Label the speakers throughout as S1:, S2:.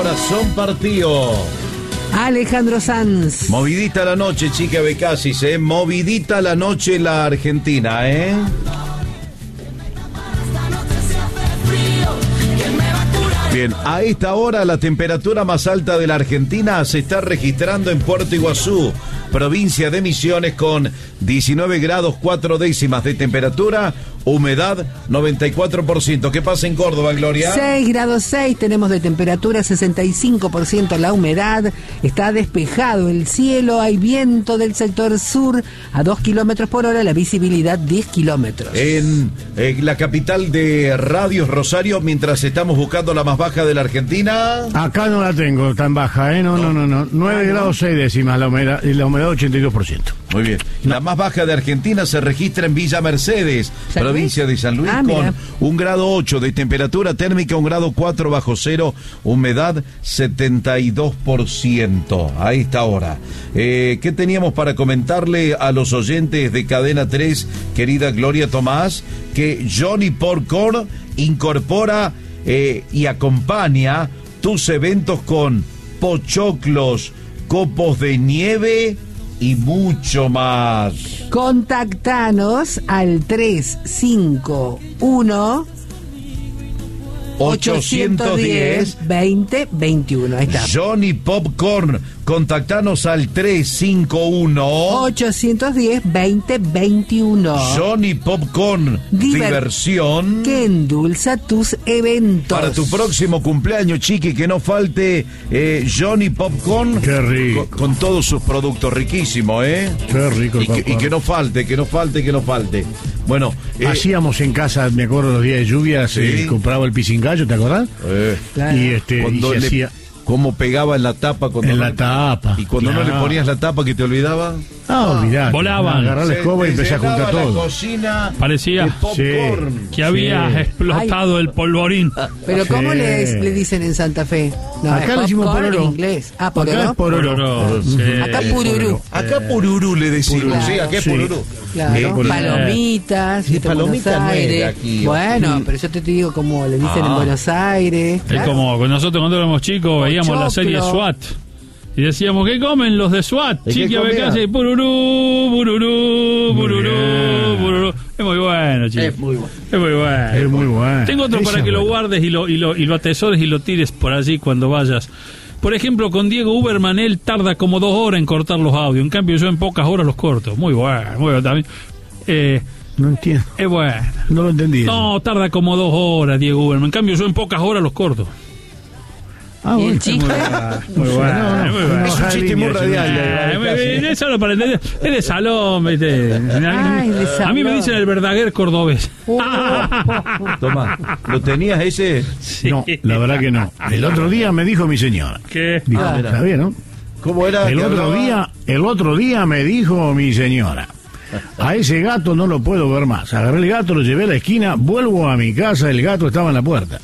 S1: Corazón partido.
S2: Alejandro Sanz.
S1: Movidita la noche, chica Becasis, movidita la noche la Argentina, Bien, a esta hora la temperatura más alta de la Argentina se está registrando en Puerto Iguazú, provincia de Misiones, con 19 grados 4 décimas de temperatura, humedad 94%. ¿Qué pasa en Córdoba, Gloria?
S2: 6 grados 6 tenemos de temperatura, 65% la humedad, está despejado el cielo, hay viento del sector sur a 2 kilómetros por hora, la visibilidad 10 kilómetros.
S1: En la capital de Radios, Rosario, mientras estamos buscando la más baja de la Argentina.
S3: Acá no la tengo tan baja, No. 9 grados 6 décimas la humedad, y la humedad 82%.
S1: Muy bien. La más baja de Argentina se registra en Villa Mercedes, provincia de San Luis, con 1 grado 8 de temperatura térmica, 1 grado 4 bajo cero, humedad 72% a esta hora. ¿Qué teníamos para comentarle a los oyentes de Cadena 3, querida Gloria Tomás? Que Johnny Popcorn incorpora y acompaña tus eventos con pochoclos, copos de nieve y mucho más.
S2: Contactanos al 351 810 2021. Ahí está.
S1: Johnny Popcorn, contactanos al 351
S2: 810 2021.
S1: Johnny Popcorn, diversión
S2: que endulza tus eventos.
S1: Para tu próximo cumpleaños, chiqui, que no falte Johnny Popcorn.
S3: Qué rico.
S1: Con todos sus productos, riquísimo,
S3: Qué rico el
S1: y que no falte. Bueno,
S3: hacíamos en casa, me acuerdo los días de lluvia, se compraba el pisingallo, ¿te acordás?
S2: Claro.
S3: Y
S1: cuando
S3: y se hacía
S1: cómo pegaba en la tapa cuando
S3: la tapa.
S1: Y cuando no le ponías la tapa, que te olvidaba.
S3: Olvidate.
S4: Volaban.
S3: Agarrar la escoba y empecé a juntar todo.
S1: La cocina
S4: parecía
S1: de popcorn.
S4: que había explotado el polvorín.
S2: Pero ¿cómo le dicen en Santa Fe? No,
S3: acá le decimos pororó.
S2: En inglés. ¿Pororó?
S3: Acá es pororó.
S2: Acá pururú.
S1: Acá pururú le decimos.
S2: Claro.
S1: Sí, acá es pururú.
S2: Claro, palomitas.
S1: Sí, palomitas no es de aquí.
S2: Bueno, pero yo te digo como le dicen en Buenos Aires.
S4: Es como nosotros cuando éramos chicos veíamos la serie SWAT. Y decíamos, ¿qué comen los de SWAT? Chiqui Abecasi, pururú, pururú, pururú, pururú. Es muy bueno, chico.
S2: Es muy bueno.
S4: Es muy bueno.
S3: Es muy bueno.
S4: Tengo otro para que lo guardes y lo atesores y lo tires por allí cuando vayas. Por ejemplo, con Diego Uberman, él tarda como 2 horas en cortar los audios. En cambio, yo en pocas horas los corto. Muy bueno también.
S3: No entiendo.
S4: Es bueno.
S3: No lo entendí.
S4: No, tarda como 2 horas, Diego Uberman. En cambio, yo en pocas horas los corto.
S2: ¿Y el chiste?
S4: Muy bueno.
S1: Es un chiste muy radial.
S4: Es solo para entender. Es de salón, ¿viste? A mí me dicen el verdaguer cordobés.
S1: Tomá, ¿lo tenías ese?
S4: Sí.
S3: No, la verdad que no. El otro día me dijo mi señora.
S4: ¿Qué?
S3: Dijo, está bien, ¿no?
S1: ¿Cómo era?
S3: El otro día me dijo mi señora: a ese gato no lo puedo ver más. Agarré el gato, lo llevé a la esquina, vuelvo a mi casa, el gato estaba en la puerta.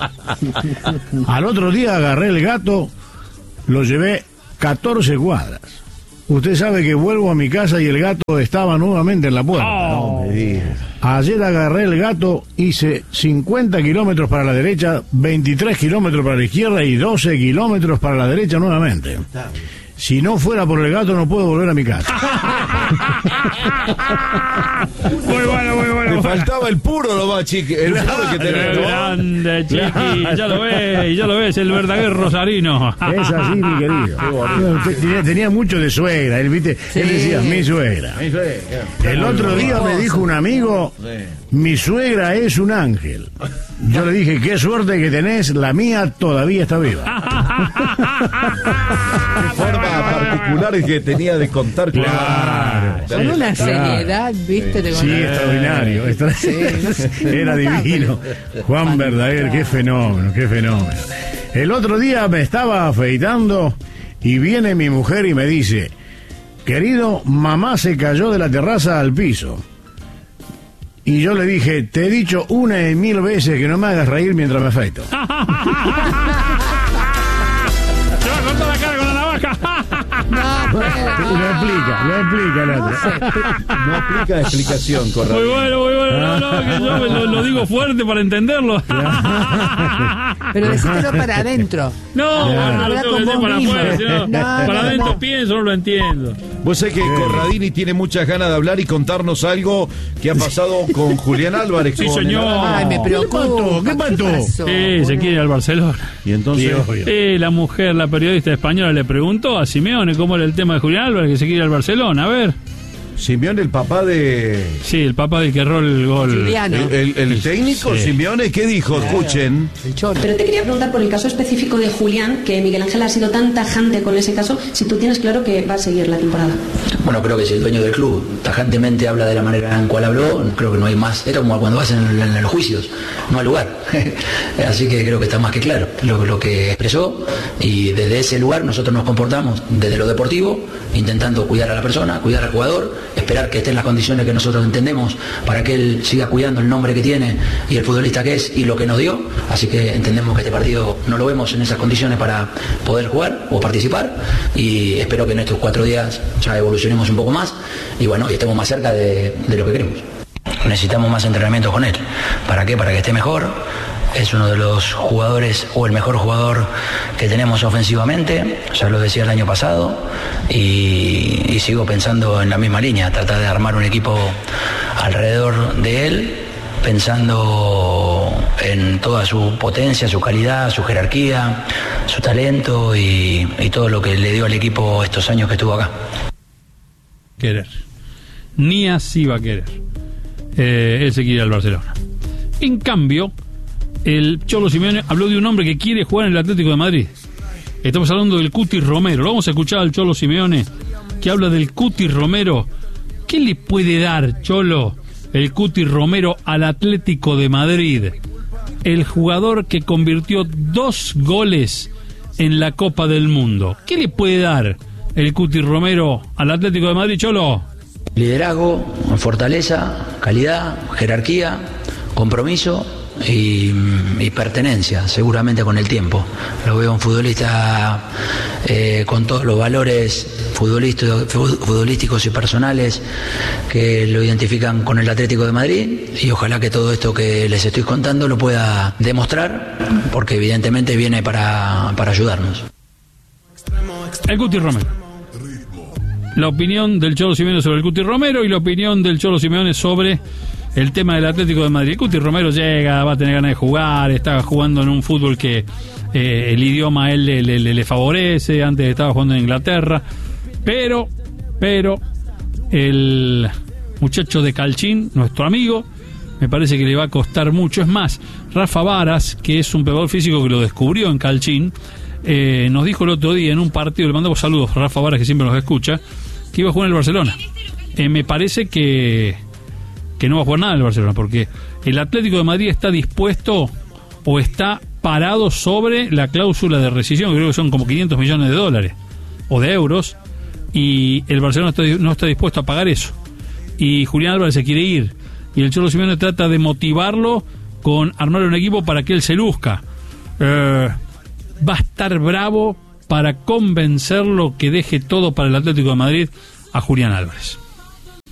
S3: Al otro día agarré el gato, lo llevé 14 cuadras. Usted sabe que vuelvo a mi casa y el gato estaba nuevamente en la puerta.
S1: No me digas.
S3: Ayer agarré el gato, hice 50 kilómetros para la derecha, 23 kilómetros para la izquierda y 12 kilómetros para la derecha nuevamente. Si no fuera por el gato no puedo volver a mi casa.
S4: Muy bueno.
S1: Te faltaba el puro nomás, chiqui. El puro que tenés.
S4: Grande, chiqui. Ya lo ves, el verdadero rosarino.
S3: Es así, mi querido. Tenía mucho de suegra. Él decía, mi suegra. El otro día me dijo un amigo, mi suegra es un ángel. Yo le dije, qué suerte que tenés, la mía todavía está viva.
S1: Qué forma particular que tenía de contar.
S3: Claro.
S2: Con una seriedad, ¿viste?
S3: Sí, extraordinario. Era divino. Juan Verdaguer, qué fenómeno. El otro día me estaba afeitando y viene mi mujer y me dice, querido, mamá se cayó de la terraza al piso. Y yo le dije, te he dicho 1 y 1000 veces que no me hagas reír mientras me afeito.
S4: Se va a cortar la cara con la navaja.
S3: Lo explica el otro.
S1: No explica explicación, correcto.
S4: Muy bueno. No, que yo lo digo fuerte para entenderlo.
S2: Pero decítelo para adentro.
S4: No,
S2: Habla
S4: lo tengo que
S2: con
S4: decir
S2: vos
S4: para
S2: mismo.
S4: afuera, sino para adentro pienso, no lo entiendo.
S1: Vos sabés que Corradini tiene muchas ganas de hablar y contarnos algo que ha pasado con Julián Álvarez.
S4: Sí,
S1: con
S4: señor.
S2: Ay, me preocupa.
S3: ¿Qué pasó?
S4: Sí, se quiere ir al Barcelona.
S1: Y entonces...
S4: La mujer, la periodista española, le preguntó a Simeone cómo era el tema de Julián Álvarez, que se quiere ir al Barcelona. A ver.
S1: Simeone, el papá de...
S4: Sí, el papá del que erró el gol.
S2: Juliano.
S1: El técnico,
S4: Sí.
S1: Simeone, ¿qué dijo? Escuchen.
S2: El Cholo.
S5: Pero te quería preguntar por el caso específico de Julián, que Miguel Ángel ha sido tan tajante con ese caso, si tú tienes claro que va a seguir la temporada.
S6: Bueno, creo que si el dueño del club tajantemente habla de la manera en cual habló, creo que no hay más. Era como cuando vas en los juicios, no hay lugar. Así que creo que está más que claro lo que expresó, y desde ese lugar nosotros nos comportamos desde lo deportivo, intentando cuidar a la persona, cuidar al jugador, esperar que esté en las condiciones que nosotros entendemos para que él siga cuidando el nombre que tiene y el futbolista que es y lo que nos dio. Así que entendemos que este partido no lo vemos en esas condiciones para poder jugar o participar, y espero que en estos 4 días ya evolucionemos un poco más y bueno, y estemos más cerca de lo que queremos. Necesitamos más entrenamiento con él. ¿Para qué? Para que esté mejor. Es uno de los jugadores, o el mejor jugador que tenemos ofensivamente, ya lo decía el año pasado, y sigo pensando en la misma línea, tratar de armar un equipo alrededor de él, pensando en toda su potencia, su calidad, su jerarquía, su talento y todo lo que le dio al equipo estos años que estuvo acá.
S4: Querer. Ni así va a querer. Él se quiere ir al Barcelona. En cambio, el Cholo Simeone habló de un hombre que quiere jugar en el Atlético de Madrid. Estamos hablando del Cuti Romero. Lo vamos a escuchar al Cholo Simeone, que habla del Cuti Romero. ¿Qué le puede dar, Cholo, el Cuti Romero al Atlético de Madrid? El jugador que convirtió 2 goles en la Copa del Mundo. ¿Qué le puede dar el Cuti Romero al Atlético de Madrid, Cholo?
S6: Liderazgo, fortaleza, calidad, jerarquía, compromiso y pertenencia, seguramente con el tiempo. Lo veo un futbolista con todos los valores futbolísticos y personales que lo identifican con el Atlético de Madrid, y ojalá que todo esto que les estoy contando lo pueda demostrar, porque evidentemente viene para ayudarnos.
S4: El Cuti Romero. La opinión del Cholo Simeone sobre el Cuti Romero y la opinión del Cholo Simeone sobre el tema del Atlético de Madrid. El Cuti Romero llega, va a tener ganas de jugar, está jugando en un fútbol que el idioma a él le favorece, antes estaba jugando en Inglaterra, pero el muchacho de Calchín, nuestro amigo, me parece que le va a costar mucho. Es más, Rafa Varas, que es un preparador físico que lo descubrió en Calchín, nos dijo el otro día en un partido, le mandamos saludos a Rafa Varas, que siempre nos escucha, que iba a jugar en el Barcelona. Me parece que no va a jugar nada en el Barcelona, porque el Atlético de Madrid está dispuesto o está parado sobre la cláusula de rescisión, que creo que son como 500 millones de dólares o de euros, y el Barcelona no está dispuesto a pagar eso, y Julián Álvarez se quiere ir, y el Cholo Simeone trata de motivarlo con armar un equipo para que él se luzca. Va a estar bravo para convencerlo que deje todo para el Atlético de Madrid a Julián Álvarez.